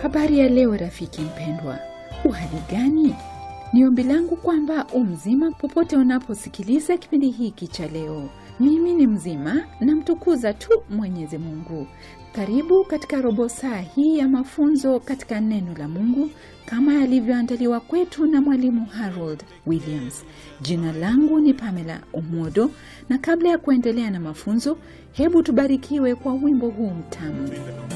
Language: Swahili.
Habari ya leo rafiki mpendwa, uhali gani? Ni ombi langu kwamba umzima popote unaposikiliza kipindi hiki cha leo. Mimi ni mzima na mtukuza tu Mwenyezi Mungu. Karibu katika robo saa hii ya mafunzo katika neno la Mungu kama yalivyoandaliwa kwetu na mwalimu Harold Williams. Jina langu ni Pamela Omodo, na kabla ya kuendelea na mafunzo, hebu tubarikiwe kwa wimbo huu mtamu.